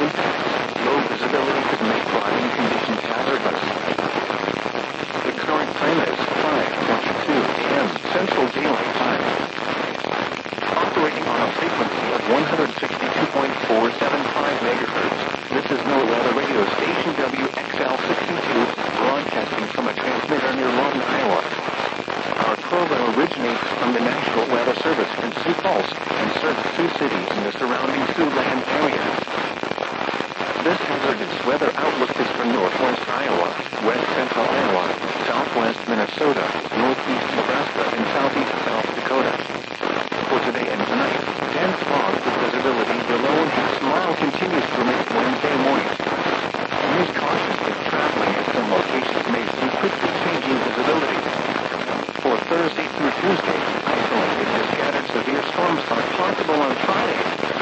impact. Low visibility could make driving conditions hazardous. The current time is 5:22 a.m. Central Daylight Time. Operating on a frequency of 162.475 megahertz, this is NOAA Weather Radio Station WXL62, broadcasting from a transmitter near Lawton, Iowa. Our program originates from the National Weather Service in Sioux Falls and serves Sioux cities in the surrounding Siouxland area. This hazardous weather outlook is for northwest Iowa, west central Iowa, southwest Minnesota, northeast Nebraska, and southeast South Dakota. For today and tonight, dense fog with visibility below and half mile continues through Wednesday morning. Use caution if traveling at some locations may see quickly changing visibility. For Thursday through Tuesday, isolated to scattered severe storms are possible on Friday, so